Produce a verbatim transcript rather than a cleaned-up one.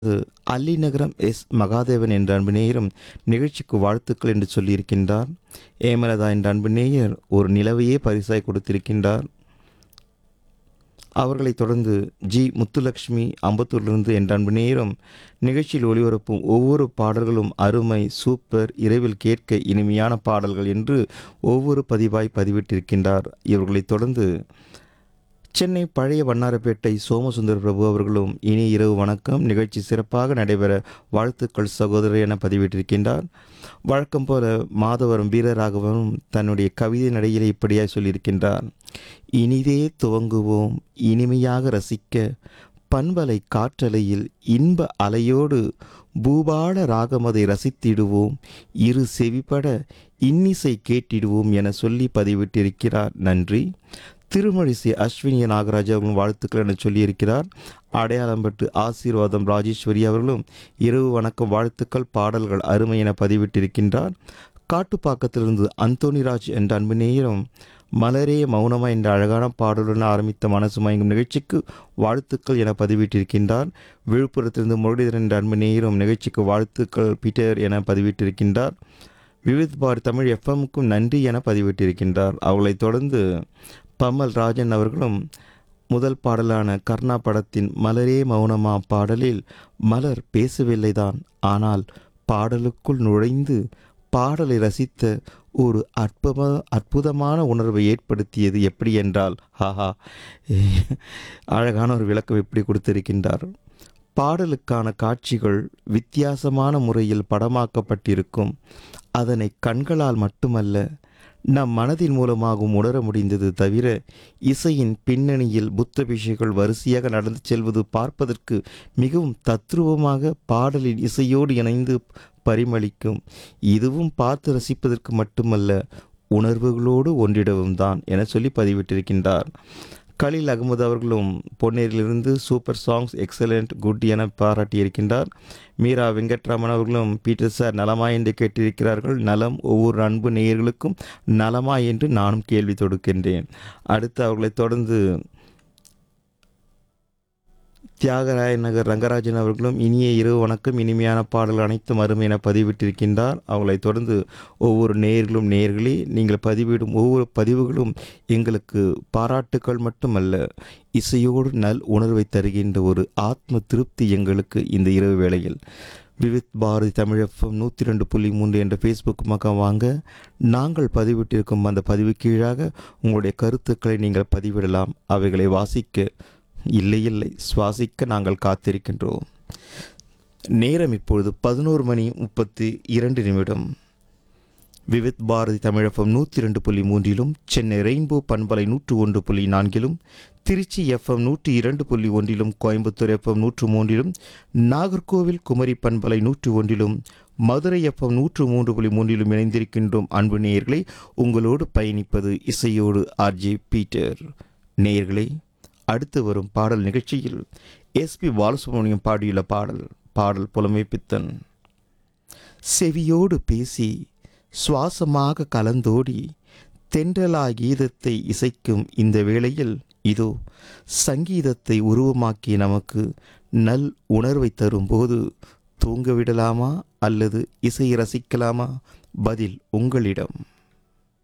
Allinagaram S Mahadevan என்ற அன்பு நேயரும் நிகழ்ச்சிக்கு வாழ்த்துக்கள் என்று சொல்லியிருக்கின்றார். ஏமலதா என்ற அன்பு நேயர் ஒரு நிலவையே பரிசாய் கொடுத்திருக்கின்றார். அவர்களைத் தொடர்ந்து ஜி முத்துலக்ஷ்மி அம்பத்தூரிலிருந்து என்ற அன்பு நேயரும் நிகழ்ச்சியில் ஒளிபரப்பும் ஒவ்வொரு பாடல்களும் அருமை, சூப்பர், இரவில் கேட்க இனிமையான பாடல்கள் என்று ஒவ்வொரு பதிவாய் பதிவிட்டிருக்கின்றார். இவர்களைத் தொடர்ந்து சென்னை பழைய வண்ணாரப்பேட்டை சோமசுந்தர பிரபு அவர்களும் இனி இரவு வணக்கம், நிகழ்ச்சி சிறப்பாக நடைபெற வாழ்த்துக்கள் சகோதரர் என பதிவிட்டிருக்கின்றார். வழக்கம் போல மாதவரம் வீரராகவனும் தன்னுடைய கவிதை நடையிலே இப்படியாய் சொல்லியிருக்கின்றார். இனிதே துவங்குவோம் இனிமையாக ரசிக்க, பண்பலை காற்றலையில் இன்ப அலையோடு பூபால ராகமதை ரசித்திடுவோம், இரு செவிப்பட இன்னிசை கேட்டிடுவோம் என சொல்லி பதிவிட்டிருக்கிறார். நன்றி. திருமழிசை அஸ்வினி நாகராஜ் அவர்களும் வாழ்த்துக்கள் என சொல்லியிருக்கிறார். அடையாளம்பட்டு ஆசீர்வாதம் ராஜேஸ்வரி அவர்களும் இரவு வணக்கம், வாழ்த்துக்கள், பாடல்கள் அருமை என பதிவிட்டிருக்கின்றார். காட்டுப்பாக்கத்திலிருந்து அந்தோனிராஜ் என்ற அன்பு நேயரும் மலரே மௌனமா என்ற அழகான பாடலுடன் ஆரம்பித்த மனசு மயங்கும் நிகழ்ச்சிக்கு வாழ்த்துக்கள் என பதிவிட்டிருக்கின்றார். விழுப்புரத்திலிருந்து முரளிதரன் என்ற அன்பு நேயரும் நிகழ்ச்சிக்கு வாழ்த்துக்கள் பீட்டர் என பதிவிட்டிருக்கின்றார். விவித் பார் தமிழ் எஃப்எம்முக்கும் நன்றி என பதிவிட்டிருக்கின்றார். அவர்களைத் தொடர்ந்து பமல் ராஜன் அவர்களும் முதல் பாடலான கர்ணா படத்தின் மலரே மௌனமா பாடலில் மலர் பேசவில்லைதான், ஆனால் பாடலுக்குள் நுழைந்து பாடலை ரசித்த ஒரு அற்புத அற்புதமான உணர்வை ஏற்படுத்தியது எப்படி என்றால், ஹாஹா, அழகான ஒரு விளக்கம் எப்படி கொடுத்திருக்கின்றார். பாடலுக்கான காட்சிகள் வித்தியாசமான முறையில் படமாக்கப்பட்டிருக்கும். அதனை கண்களால் மட்டுமல்ல நம் மனதின் மூலமாகவும் உணர முடிந்தது. தவிர இசையின் பின்னணியில் புத்த பிஷைகள் வரிசையாக நடந்து செல்வது பார்ப்பதற்கு மிகவும் தத்ரூபமாக பாடலின் இசையோடு இணைந்து பரிமளிக்கும். இதுவும் பார்த்து ரசிப்பதற்கு மட்டுமல்ல, உணர்வுகளோடு ஒன்றிடவும் தான் என சொல்லி பதிவிட்டிருக்கின்றார். கலீல் அகமது அவர்களும் பொன்னேரியிலிருந்து சூப்பர் சாங்ஸ் எக்ஸலண்ட் குட் என பாராட்டியிருக்கின்றார். மீரா வெங்கட்ராமன் அவர்களும் பீட்டர் சார் நலமா என்று கேட்டிருக்கிறார்கள். நலம், ஒவ்வொரு அன்பு நேயர்களுக்கும் நலமா என்று நானும் கேள்வி தொடுக்கின்றேன். அடுத்து அவர்களை தொடர்ந்து தியாகராய நகர் ரங்கராஜன் அவர்களும் இனிய இரவு வணக்கம், இனிமையான பாடல் அனைத்தும் அருமை என பதிவிட்டிருக்கின்றார். அவங்களை தொடர்ந்து ஒவ்வொரு நேயர்களும் நேயர்களே, நீங்கள் பதிவிடும் ஒவ்வொரு பதிவுகளும் எங்களுக்கு பாராட்டுக்கள் மட்டுமல்ல, இசையோடு நல் உணர்வை தருகின்ற ஒரு ஆத்ம திருப்தி எங்களுக்கு இந்த இரவு வேளையில். விவித் பாரதி தமிழ் எஃப்எம் நூற்றி ரெண்டு புள்ளி மூன்று என்ற ஃபேஸ்புக் பக்கம் வாங்க, நாங்கள் பதிவிட்டிருக்கும் அந்த பதிவு கீழாக உங்களுடைய கருத்துக்களை நீங்கள் பதிவிடலாம். அவைகளை வாசிக்க இல்லை இல்லை சுவாசிக்க நாங்கள் காத்திருக்கின்றோம். நேரம் இப்பொழுது பதினோரு மணி முப்பத்தி இரண்டு நிமிடம். விவித் பாரதி தமிழகம் நூற்றி ரெண்டு புள்ளி மூன்றிலும், சென்னை ரெயின்போ பண்பலை நூற்று ஒன்று புள்ளி நான்கிலும், திருச்சி எஃப்எம் நூற்றி இரண்டு புள்ளி ஒன்றிலும், கோயம்புத்தூர் எஃப்எம் நூற்று மூன்றிலும், நாகர்கோவில் குமரி பண்பலை நூற்று ஒன்றிலும், மதுரை எஃப்எம் நூற்று மூன்று புள்ளி மூன்றிலும் இணைந்திருக்கின்றோம். அன்பு நேயர்களை, உங்களோடு பயணிப்பது இசையோடு ஆர்ஜே பீட்டர். நேயர்களை, அடுத்து வரும் பாடல் நிகழ்ச்சியில் எஸ்பி பாலசுப்ரமணியம் பாடியுள்ள பாடல் பாடல் புலமை பித்தன். செவியோடு பேசி சுவாசமாக கலந்தோடி தென்றலா கீதத்தை இசைக்கும் இந்த வேளையில் இதோ சங்கீதத்தை உருவமாக்கி நமக்கு நல் உணர்வை தரும்போது தூங்கவிடலாமா அல்லது இசையை ரசிக்கலாமா? பதில் உங்களிடம்.